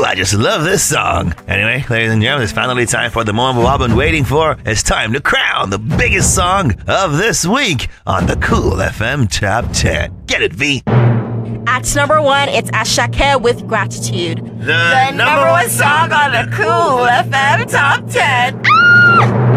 I just love this song. Anyway, ladies and gentlemen, it's finally time for the moment we've all been waiting for. It's time to crown the biggest song of this week on the Cool FM Top 10. Get it, V? At number 1, it's Asake with Gratitude. The number one song on the Cool FM Top 10.